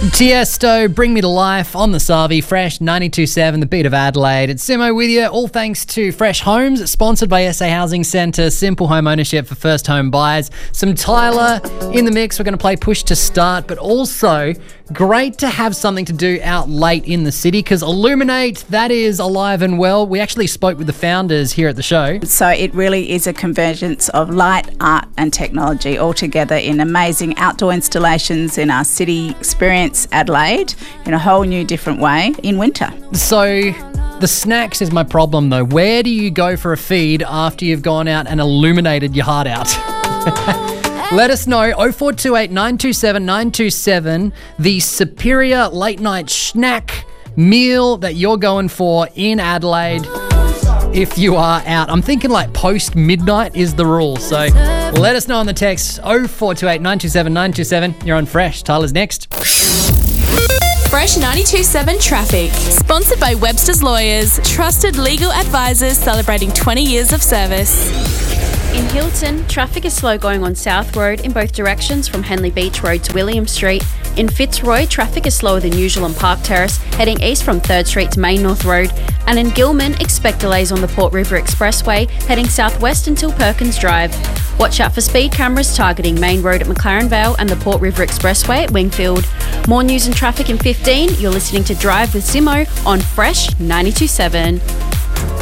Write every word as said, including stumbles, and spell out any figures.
Tiesto, Bring Me to Life on the Savi, Fresh ninety-two point seven, the beat of Adelaide. It's Simo with you, all thanks to Fresh Homes, sponsored by S A Housing Centre, simple home ownership for first home buyers. Some Tyler in the mix. We're going to play Push to Start, but also great to have something to do out late in the city because Illuminate, that is alive and well. We actually spoke with the founders here at the show. So it really is a convergence of light, art and technology all together in amazing outdoor installations in our city experience, Adelaide, in a whole new different way in winter. So the snacks is my problem though. Where do you go for a feed after you've gone out and illuminated your heart out? Let us know, oh four two eight, nine two seven, nine two seven, the superior late night snack meal that you're going for in Adelaide if you are out. I'm thinking like post midnight is the rule. So let us know on the text oh four two eight, nine two seven, nine two seven. You're on Fresh. Tyler's next. Fresh ninety-two point seven Traffic. Sponsored by Webster's Lawyers, trusted legal advisors celebrating twenty years of service. In Hilton, traffic is slow going on South Road in both directions from Henley Beach Road to William Street. In Fitzroy, traffic is slower than usual on Park Terrace, heading east from third Street to Main North Road. And in Gilman, expect delays on the Port River Expressway, heading southwest until Perkins Drive. Watch out for speed cameras targeting Main Road at McLaren Vale and the Port River Expressway at Wingfield. More news and traffic in fifteen. You're listening to Drive with Simo on Fresh ninety-two point seven.